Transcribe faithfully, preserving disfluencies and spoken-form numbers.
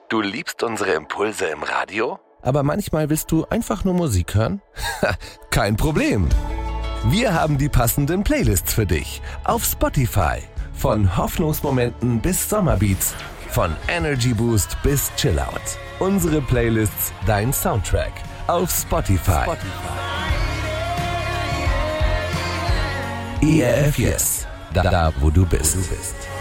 Du liebst unsere Impulse im Radio? Aber manchmal willst du einfach nur Musik hören? Kein Problem. Wir haben die passenden Playlists für dich auf Spotify. Von Hoffnungsmomenten bis Sommerbeats, von Energy Boost bis Chillout. Unsere Playlists, dein Soundtrack auf Spotify. Spotify. E R F Yes, da, da wo du bist.